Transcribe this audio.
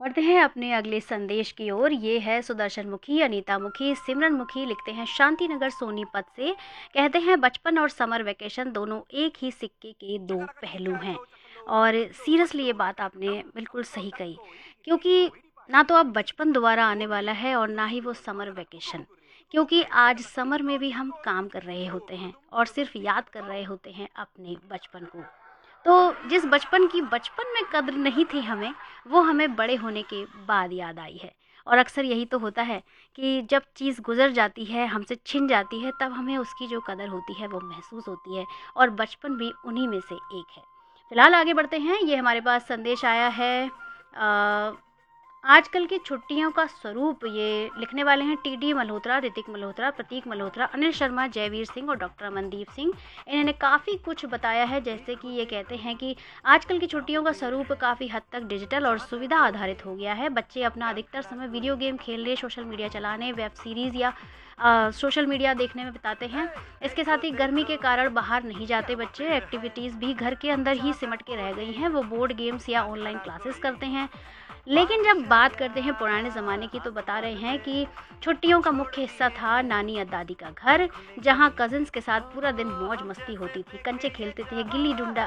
बढ़ते हैं अपने अगले संदेश की ओर। ये है सुदर्शन मुखी, अनीता मुखी, सिमरन मुखी लिखते हैं शांतिनगर सोनीपत से। कहते हैं बचपन और समर वेकेशन दोनों एक ही सिक्के के दो पहलू हैं। और सीरियसली ये बात आपने बिल्कुल सही कही, क्योंकि ना तो अब बचपन दोबारा आने वाला है और ना ही वो समर वेकेशन। क्योंकि आज समर में भी हम काम कर रहे होते हैं और सिर्फ याद कर रहे होते हैं अपने बचपन को। तो जिस बचपन की बचपन में कद्र नहीं थी हमें, वो हमें बड़े होने के बाद याद आई है। और अक्सर यही तो होता है कि जब चीज़ गुज़र जाती है, हमसे छिन जाती है, तब हमें उसकी जो कदर होती है वो महसूस होती है। और बचपन भी उन्हीं में से एक है। फिलहाल आगे बढ़ते हैं। ये हमारे पास संदेश आया है आजकल की छुट्टियों का स्वरूप। ये लिखने वाले हैं टीडी मल्होत्रा, ऋतिक मल्होत्रा, प्रतीक मल्होत्रा, अनिल शर्मा, जयवीर सिंह और डॉक्टर अमनदीप सिंह। इन्होंने काफ़ी कुछ बताया है। जैसे कि ये कहते हैं कि आजकल की छुट्टियों का स्वरूप काफ़ी हद तक डिजिटल और सुविधा आधारित हो गया है। बच्चे अपना अधिकतर समय वीडियो गेम खेलने, सोशल मीडिया चलाने, वेब सीरीज़ या सोशल मीडिया देखने में बिताते हैं। इसके साथ ही गर्मी के कारण बाहर नहीं जाते बच्चे। एक्टिविटीज़ भी घर के अंदर ही सिमट के रह गई हैं। वो बोर्ड गेम्स या ऑनलाइन क्लासेस करते हैं। लेकिन जब बात करते हैं पुराने ज़माने की, तो बता रहे हैं कि छुट्टियों का मुख्य हिस्सा था नानी या दादी का घर, जहाँ कज़िन्स के साथ पूरा दिन मौज मस्ती होती थी। कंचे खेलते थे, गिल्ली डंडा